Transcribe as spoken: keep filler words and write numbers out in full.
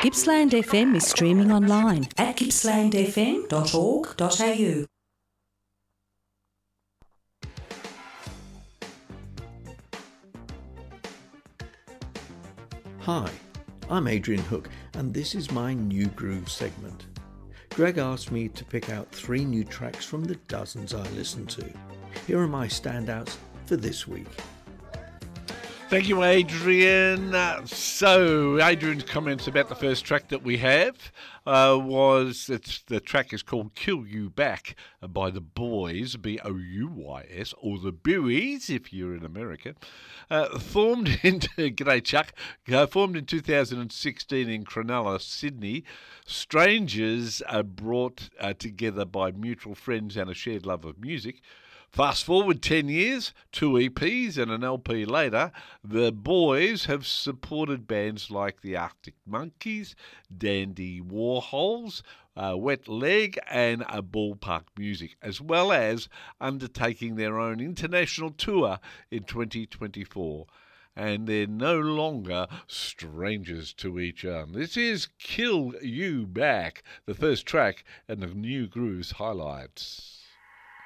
Gippsland F M is streaming online at gippsland f m dot org dot a u. Hi, I'm Adrian Hook, and this is my New Groove segment. Greg asked me to pick out three new tracks from the dozens I listen to. Here are my standouts for this week. Thank you, Adrian. Uh, so, Adrian's comments about the first track that we have uh, was it's, the track is called Kill You Back by the Boys, B O U Y S, or the Buoys if you're in America. Uh, formed in G'day Chuck, uh, formed in two thousand sixteen in Cronulla, Sydney. Strangers are brought uh, together by mutual friends and a shared love of music. Fast forward ten years, two E Ps and an L P later, the Boys have supported bands like the Arctic Monkeys, Dandy Warhols, uh, Wet Leg and uh, Ballpark Music, as well as undertaking their own international tour in twenty twenty-four. And they're no longer strangers to each other. This is Kill You Back, the first track and the New Grooves highlights.